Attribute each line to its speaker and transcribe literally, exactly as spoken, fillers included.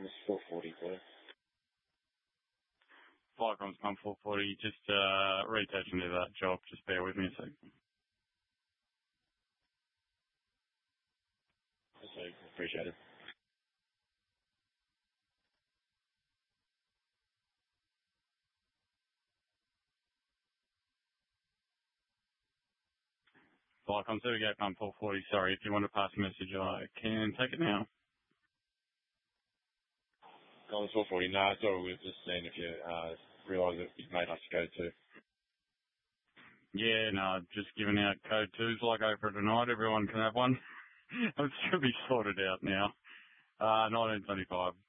Speaker 1: It's four forty, please.
Speaker 2: Flycom's pump four forty, just uh, retouching to that job. Just bear with me a sec.
Speaker 1: Appreciate it.
Speaker 2: Flycom, there we go, pump four forty. Sorry, if you want to pass a message, I can take it now.
Speaker 1: On four forty, no, it's all good. Just seeing if you uh, realise that you've made us go to.
Speaker 2: Yeah, no, just giving out code twos like over tonight. Everyone can have one. It should be sorted out now. Uh, nineteen twenty-five.